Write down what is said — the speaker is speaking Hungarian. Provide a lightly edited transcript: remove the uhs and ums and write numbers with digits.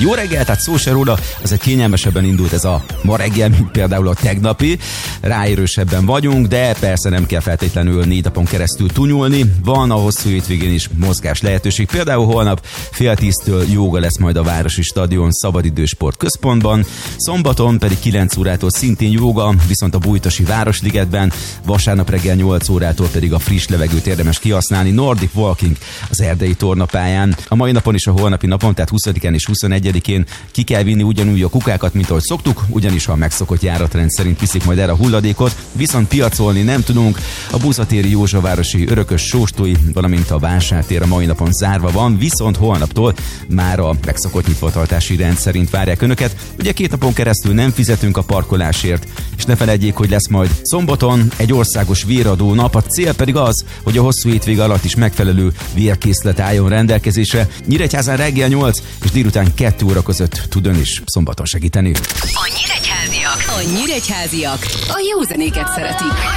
Jó reggel, tehát szó se róla, az egy kényelmesebben indult ez a ma reggel, mint például a tegnapi. Ráérősebben vagyunk, de persze nem kell feltétlenül 4 napon keresztül tunyulni. Van a hosszú hétvégén is mozgás lehetőség. Például holnap 9:30 jóga lesz majd a Városi Stadion Szabadidősport Központban. Szombaton pedig 9 órától szintén jóga, viszont a Bújtosi Városligetben. Vasárnap reggel 8 órától pedig a friss levegőt érdemes kihasználni Nordic Walking az Erdei tornapályán. A mai napon és a holnapi napon, tehát 20-án és 21-én ki kell vinni ugyanúgy a kukákat, mint ahogy szoktuk, ugyanis a megszokott járatrend szerint viszik majd erre a hulladékot, viszont piacolni nem tudunk. A Buszatéri Józsavárosi Örökös Sóstói, valamint a Vásártér a mai napon zárva van, viszont holnaptól már a megszokott nyitvatartási rend szerint várják önöket. Ugye 2 napon keresztül nem fizetünk a parkolásért, és ne feledjék, hogy lesz majd szombaton egy országos véradó nap, a cél pedig az, hogy a hosszú hétvége alatt is megfelelő vérkészlet álljon rendelkezésre. Nyíregyházán reggel 8 és délután 2 óra között tud ön is szombaton segíteni. A nyíregyháziak a jó zenéket szeretik.